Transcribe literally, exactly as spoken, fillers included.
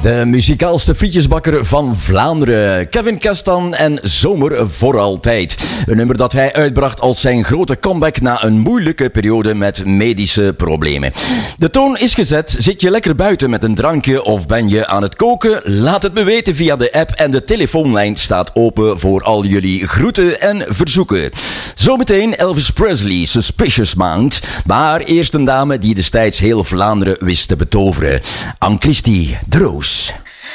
De muzikaalste frietjesbakker van Vlaanderen, Kevin Kastan en Zomer voor altijd. Een nummer dat hij uitbracht als zijn grote comeback na een moeilijke periode met medische problemen. De toon is gezet, zit je lekker buiten met een drankje of ben je aan het koken? Laat het me weten via de app en de telefoonlijn staat open voor al jullie groeten en verzoeken. Zometeen Elvis Presley, Suspicious Mind, maar eerst een dame die destijds heel Vlaanderen wist te betoveren. Anne Christie, de Roos.